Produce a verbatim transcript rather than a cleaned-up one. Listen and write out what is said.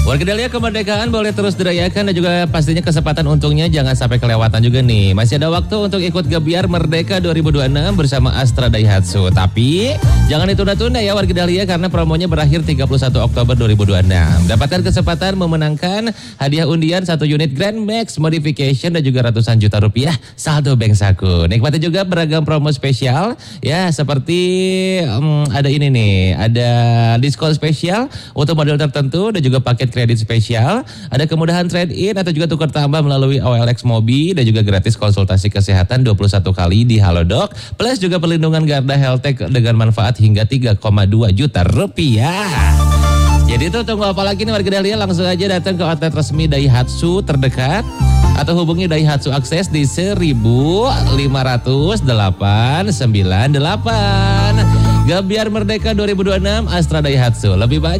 Warga Dahlia, kemerdekaan boleh terus dirayakan dan juga pastinya kesempatan untungnya jangan sampai kelewatan juga nih. Masih ada waktu untuk ikut Gebiar Merdeka dua ribu dua puluh enam bersama Astra Daihatsu. Tapi jangan ditunda-tunda ya warga Dahlia karena promonya berakhir tiga puluh satu Oktober dua ribu dua puluh enam. Dapatkan kesempatan memenangkan hadiah undian satu unit Grand Max Modification dan juga ratusan juta rupiah saldo bank saku. Nikmati juga beragam promo spesial ya seperti um, ada ini nih, ada diskon spesial untuk model tertentu dan juga paket kredit spesial, ada kemudahan trade-in atau juga tukar tambah melalui O L X Mobi dan juga gratis konsultasi kesehatan dua puluh satu kali di Halodoc, plus juga perlindungan Garda Health-Tech dengan manfaat hingga tiga koma dua juta rupiah. Jadi itu tunggu apa lagi nih warga Dahlia, langsung aja datang ke outlet resmi Daihatsu terdekat atau hubungi Daihatsu Akses di seribu lima ratus delapan sembilan delapan. Gebiar Merdeka dua ribu dua puluh enam Astra Daihatsu, lebih banyak